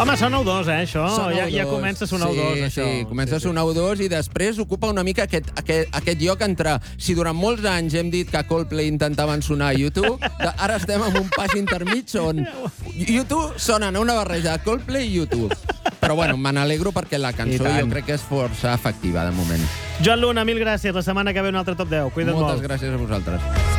Home, sona U2, això. Ja comença a sonar U2, això. Sí, comença a sonar U2 i després ocupa una mica aquest lloc entre... Si durant molts anys hem dit que Coldplay intentaven sonar a U2, ara estem en un pas intermig on U2 sonen una barreja de Coldplay i U2. Però bueno, me n'alegro perquè la cançó jo crec que és força efectiva de moment. Joan Luna, mil gràcies. La setmana que ve un altre Top 10. Cuida't molt. Moltes gràcies a vosaltres.